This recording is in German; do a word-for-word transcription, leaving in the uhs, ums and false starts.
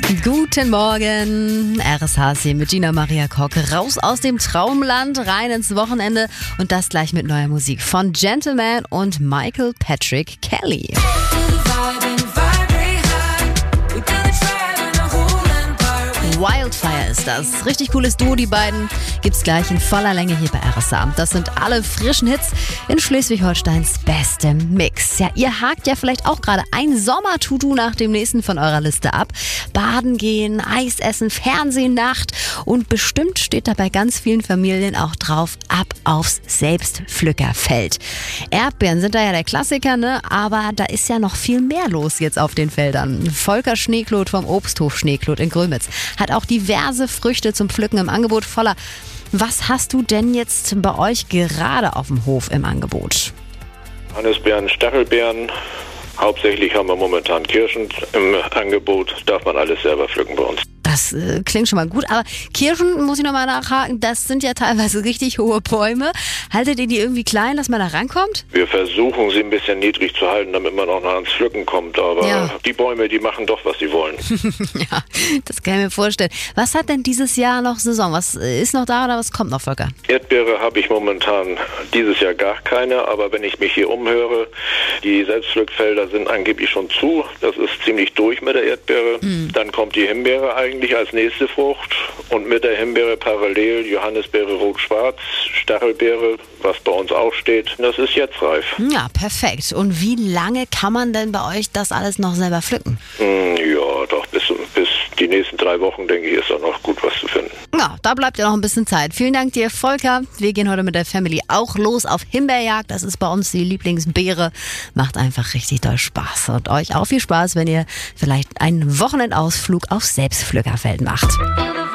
Guten Morgen, R S H C mit Gina Maria Koch. Raus aus dem Traumland, rein ins Wochenende und das gleich mit neuer Musik von Gentleman und Michael Patrick Kelly. Wildfire ist das. Richtig cooles Duo, die beiden. Gibt's gleich in voller Länge hier bei R S H. Das sind alle frischen Hits in Schleswig-Holsteins bestem Mix. Ja, ihr hakt ja vielleicht auch gerade ein Sommer-Tutu nach dem nächsten von eurer Liste ab. Baden gehen, Eis essen, Fernsehen, Nacht und bestimmt steht da bei ganz vielen Familien auch drauf, ab aufs Selbstpflückerfeld. Erdbeeren sind da ja der Klassiker, ne? Aber da ist ja noch viel mehr los jetzt auf den Feldern. Volker Schneekloth vom Obsthof Schneekloth in Grömitz hat auch diverse Früchte zum Pflücken im Angebot. Voller, was hast du denn jetzt bei euch gerade auf dem Hof im Angebot? Johannisbeeren, Stachelbeeren. Hauptsächlich haben wir momentan Kirschen im Angebot. Darf man alles selber pflücken bei uns. Das äh, klingt schon mal gut, aber Kirschen, muss ich nochmal nachhaken, das sind ja teilweise richtig hohe Bäume. Haltet ihr die irgendwie klein, dass man da rankommt? Wir versuchen sie ein bisschen niedrig zu halten, damit man auch noch ans Pflücken kommt. Aber ja. Die Bäume, die machen doch, was sie wollen. Ja, das kann ich mir vorstellen. Was hat denn dieses Jahr noch Saison? Was ist noch da oder was kommt noch, Volker? Erdbeere habe ich momentan dieses Jahr gar keine, aber wenn ich mich hier umhöre, die Selbstpflückfelder sind angeblich schon zu. Das ist ziemlich durch mit der Erdbeere. Mhm. Dann kommt die Himbeere eigentlich als nächste Frucht und mit der Himbeere parallel Johannisbeere rot-schwarz, Stachelbeere, was bei uns auch steht. Das ist jetzt reif. Ja, perfekt. Und wie lange kann man denn bei euch das alles noch selber pflücken? Mm, ja, doch bis, bis die nächsten drei Wochen, denke ich, ist da noch gut was zu finden. Ja, da bleibt ja noch ein bisschen Zeit. Vielen Dank dir, Volker. Wir gehen heute mit der Family auch los auf Himbeerjagd. Das ist bei uns die Lieblingsbeere. Macht einfach richtig doll Spaß. Und euch auch viel Spaß, wenn ihr vielleicht einen Wochenendausflug auf Selbstpflückerfeld macht.